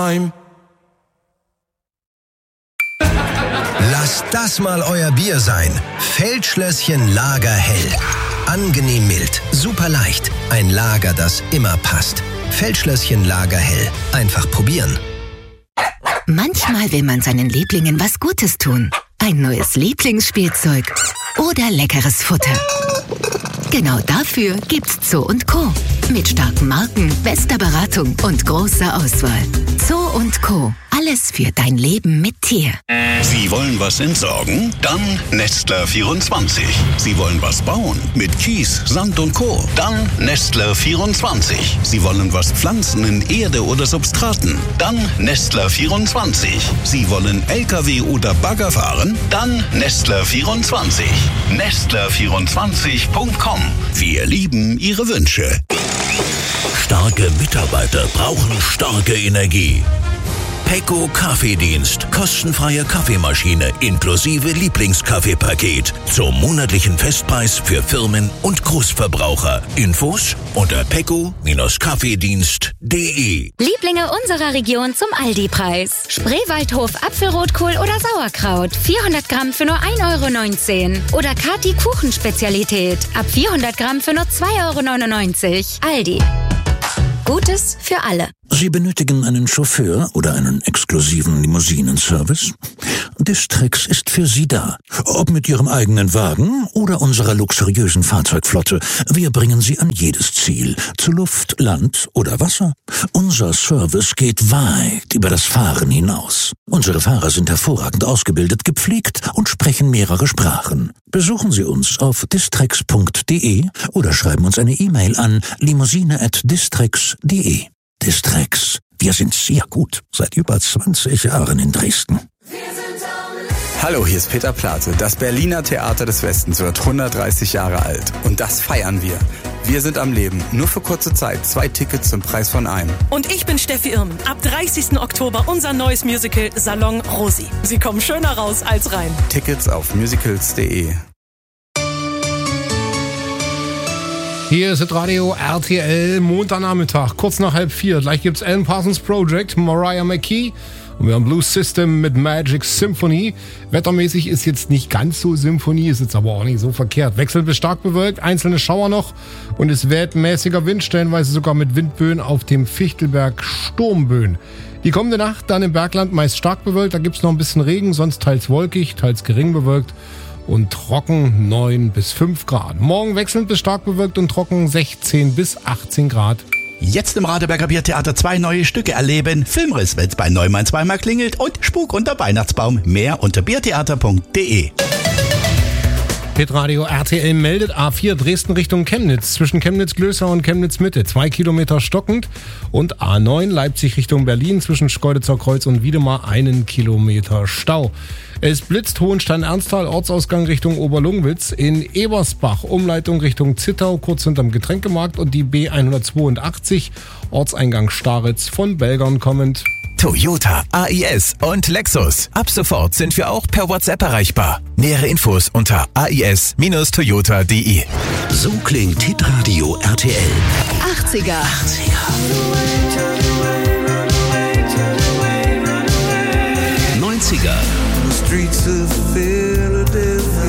Lasst das mal euer Bier sein. Feldschlösschen Lager Hell. Angenehm mild, super leicht. Ein Lager, das immer passt. Feldschlösschen Lager Hell. Einfach probieren. Manchmal will man seinen Lieblingen was Gutes tun. Ein neues Lieblingsspielzeug oder leckeres Futter. Genau dafür gibt's Zoo & Co. Mit starken Marken, bester Beratung und großer Auswahl. Zoo & Co. Alles für dein Leben mit Tier. Sie wollen was entsorgen? Dann Nestler 24. Sie wollen was bauen? Mit Kies, Sand und Co. Dann Nestler 24. Sie wollen was pflanzen in Erde oder Substraten? Dann Nestler 24. Sie wollen LKW oder Bagger fahren? Dann Nestler 24. Nestler24.com. Wir lieben Ihre Wünsche. Starke Mitarbeiter brauchen starke Energie. Pecco Kaffeedienst. Kostenfreie Kaffeemaschine inklusive Lieblingskaffeepaket. Zum monatlichen Festpreis für Firmen und Großverbraucher. Infos unter pecco-kaffeedienst.de. Lieblinge unserer Region zum Aldi-Preis. Spreewaldhof Apfelrotkohl oder Sauerkraut. 400 Gramm für nur 1,19 €. Oder Kati Kuchenspezialität. Ab 400 Gramm für nur 2,99 €. Aldi. Gutes für alle. Sie benötigen einen Chauffeur oder einen exklusiven Limousinenservice? Distrix ist für Sie da. Ob mit Ihrem eigenen Wagen oder unserer luxuriösen Fahrzeugflotte. Wir bringen Sie an jedes Ziel. Zu Luft, Land oder Wasser. Unser Service geht weit über das Fahren hinaus. Unsere Fahrer sind hervorragend ausgebildet, gepflegt und sprechen mehrere Sprachen. Besuchen Sie uns auf distrix.de oder schreiben uns eine E-Mail an limousine@distrix.de. Distrix. Wir sind sehr gut. Seit über 20 Jahren in Dresden. Hallo, hier ist Peter Plate. Das Berliner Theater des Westens wird 130 Jahre alt. Und das feiern wir. Wir sind am Leben. Nur für kurze Zeit. 2 Tickets zum Preis von einem. Und ich bin Steffi Irmen. Ab 30. Oktober unser neues Musical Salon Rosi. Sie kommen schöner raus als rein. Tickets auf musicals.de. Hier ist das Radio RTL, Montagnachmittag, kurz nach 3:30. Gleich gibt's Alan Parsons Project, Mariah McKee. Und wir haben Blues System mit Magic Symphony. Wettermäßig ist jetzt nicht ganz so Symphonie, ist jetzt aber auch nicht so verkehrt. Wechselnd bis stark bewölkt, einzelne Schauer noch. Und es weht mäßiger Wind, stellenweise sogar mit Windböen auf dem Fichtelberg Sturmböen. Die kommende Nacht dann im Bergland meist stark bewölkt, da gibt's noch ein bisschen Regen, sonst teils wolkig, teils gering bewölkt. Und trocken 9 bis 5 Grad. Morgen wechselnd bis stark bewölkt und trocken 16 bis 18 Grad. Jetzt im Radeberger Biertheater 2 neue Stücke erleben. Filmriss, wenn's bei Neumann zweimal klingelt und Spuk unter Weihnachtsbaum. Mehr unter biertheater.de. Hitradio RTL meldet A4 Dresden Richtung Chemnitz. Zwischen Chemnitz-Glößer und Chemnitz-Mitte 2 Kilometer stockend. Und A9 Leipzig Richtung Berlin zwischen Schkeuditzer Kreuz und Wiedemar 1 Kilometer Stau. Es blitzt Hohenstein-Ernsthal, Ortsausgang Richtung Oberlungwitz. In Ebersbach, Umleitung Richtung Zittau, kurz hinterm Getränkemarkt. Und die B182, Ortseingang Staritz, von Belgern kommend. Toyota, AIS und Lexus. Ab sofort sind wir auch per WhatsApp erreichbar. Nähere Infos unter ais-toyota.de. So klingt Hitradio RTL. 80er. 90er. Streets of Philadelphia.